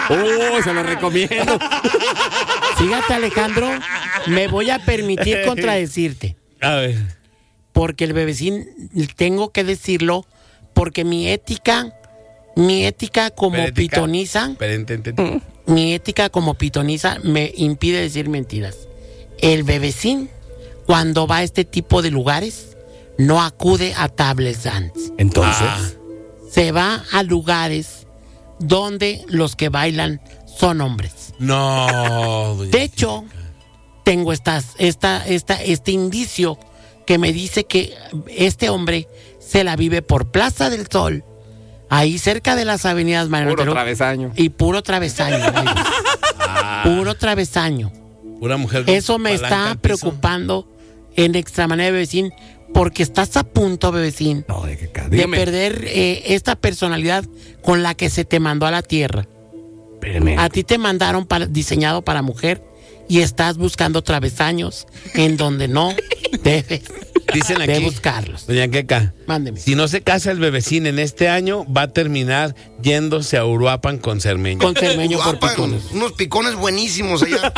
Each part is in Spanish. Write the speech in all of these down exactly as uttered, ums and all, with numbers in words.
¡Oh, se lo recomiendo! Fíjate, Alejandro, me voy a permitir contradecirte. A ver. Porque el bebecín, tengo que decirlo, porque mi ética, mi ética como Perética. pitoniza, Perente, mi ética como pitoniza me impide decir mentiras. El bebecín, cuando va a este tipo de lugares, no acude a tables dance. Entonces, Ah. Se va a lugares donde los que bailan son hombres. No. doña De hecho, tengo estas, esta, esta, este indicio que me dice que este hombre se la vive por Plaza del Sol, ahí cerca de las avenidas Mariano puro Otero, travesaño. y puro travesaño. Ah. Puro travesaño. Pura mujer. con Eso me palanca está al piso. preocupando en extramanera, bebecín, porque estás a punto, bebecín, No, de que ca- de dígame. perder eh, esta personalidad con la que se te mandó a la tierra. Espéreme. A ti te mandaron para, diseñado para mujer y estás buscando travesaños en donde no debes Dicen de aquí, buscarlos. doña Queca, Mándeme. si no se casa el bebecín en este año, va a terminar yéndose a Uruapan con Cermeño. Con cermeño por Guapa, picones. unos picones buenísimos allá.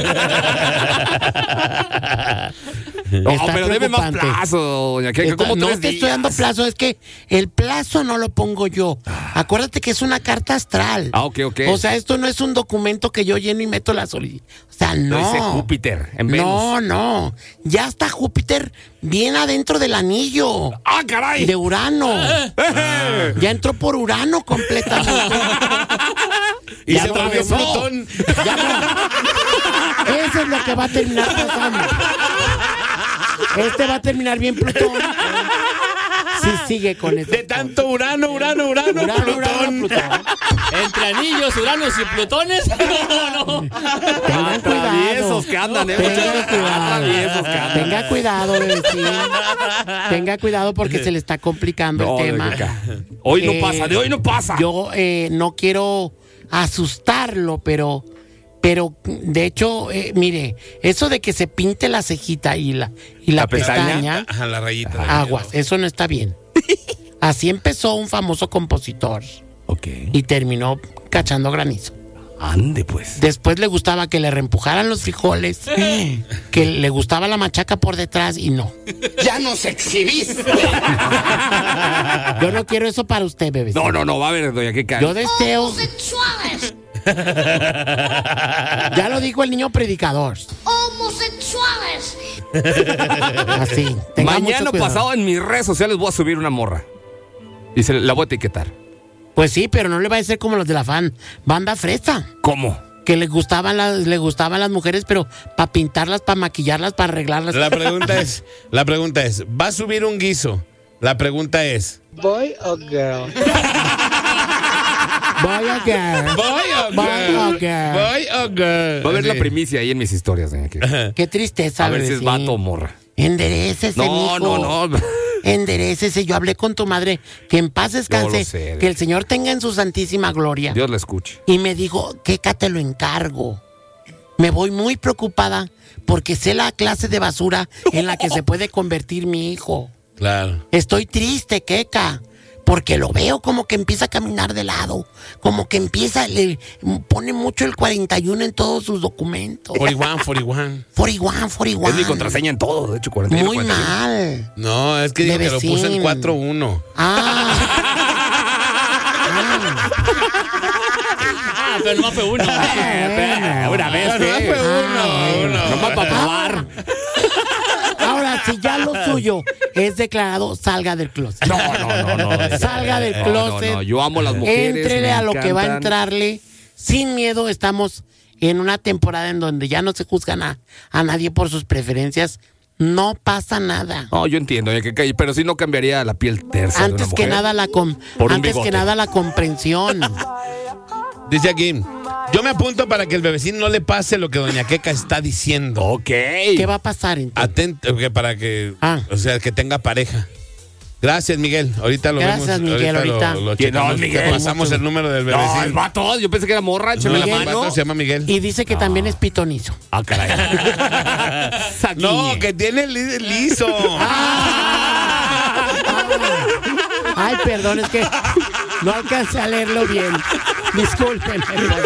No, Está pero debe más preocupante. plazo, doña Queca. Está- ¿Cómo no tres te estoy dando días? plazo, es que el plazo no lo pongo yo. Acuérdate que es una carta astral. Ah, ok, ok. O sea, esto no es un documento que yo lleno y meto la solicitud. O sea, Lo no. dice Júpiter en Venus. No, no. Ya está Júpiter bien adentro del anillo. ¡Ah, caray! De Urano. ¡Eh! Ya entró por Urano completamente. Y Ya se volvió atravesó. Plutón. Ya no. Eso es lo que va a terminar pasando. Este va a terminar bien Plutón. Si sigue con eso. De tanto Urano, Urano, Urano, Urano, Plutón. Urano, Plutón. Entre anillos, uranos y plutones. No, no. Tengan Traviesos cuidado. que andan, ¿eh? Tenga muchachos? cuidado. Traviesos que andan. Tenga cuidado, bebecín. Tenga cuidado porque se le está complicando No, el de tema. Queca. Hoy no Eh, pasa, de hoy no pasa. Yo eh, no quiero asustarlo, pero, pero de hecho, eh, mire, eso de que se pinte la cejita y la, y la, La pestaña. pestaña, Ajá, la rayita. aguas, eso no está bien. Así empezó un famoso compositor Ok. y terminó cachando granizo. Ande, pues. Después le gustaba que le reempujaran los frijoles, que le gustaba la machaca por detrás y no. ¡Ya nos exhibiste! Yo no quiero eso para usted, bebé. No, no, no, va a ver, doña Queca. Yo deseo, Homosexuales, ya lo dijo el niño predicador. homosexuales. Así. tenga Mañana mucho cuidado. pasado en mis redes sociales voy a subir una morra. Y se la voy a etiquetar. Pues sí, pero no le va a ser como los de la fan banda fresa, ¿Cómo? que les gustaban las, le gustaban las mujeres, pero para pintarlas, para maquillarlas, para arreglarlas. La pregunta es, la pregunta es, va a subir un guiso. La pregunta es, Boy or girl? Voy a girl. ¿boy o Boy girl? o girl. ¿Boy o girl? Va a ver Sí. la primicia ahí en mis historias, doña Queca. Qué tristeza, A ver si es bebecín. vato o morra. Enderécese, No, mijo. no, no. Enderécese. Yo hablé con tu madre, que en paz descanse, Yo lo sé. que el Señor tenga en su santísima gloria. Dios la escuche. Y me dijo, Queca, te lo encargo. Me voy muy preocupada porque sé la clase de basura en la que se puede convertir mi hijo. Claro. Estoy triste, Queca, porque lo veo como que empieza a caminar de lado, como que empieza, le pone mucho el cuarenta y uno en todos sus documentos. cuarenta y uno, cuarenta y uno. cuarenta y uno, cuarenta y uno. Es mi contraseña en todo, de hecho, cuarenta y uno, Muy cuarenta y uno. mal. No, es que digo que lo puse en Bebecín. cuatro uno. Ah. Ah, pero no fue uno. Eh, Una vez, No, no ¿qué? fue uno, Ah, uno. Nomás para probar. Ahora, si ya lo suyo es declarado, salga del closet. No, no, no, no. Salga del No, closet. no, no, yo amo a las mujeres. Éntrele me a lo que va a encantan. entrarle. Sin miedo, estamos en una temporada en donde ya no se juzgan a, a nadie por sus preferencias. No pasa nada. No, yo entiendo, doña Queca, pero sí no cambiaría la piel tersa de una Antes que mujer. nada la com- Por un antes bigote. que nada la comprensión. Dice aquí, yo me apunto para que el bebecín no le pase lo que doña Queca está diciendo. Ok. ¿Qué va a pasar entonces? Atento, que para que, Ah. o sea, que tenga pareja. Gracias, Miguel. Ahorita lo Gracias, vemos. Miguel, ahorita. Lo, lo ¿Quién? checamos. No, Miguel. Te pasamos el número del No, bebecín. es vato. Yo pensé que era morra. Échame No, la el mano. vato se llama Miguel. Y dice que también es pitonizo. Ah, caray. Aquí. No, que tiene li- liso. Ay, perdón, es que no alcancé a leerlo bien. Disculpen.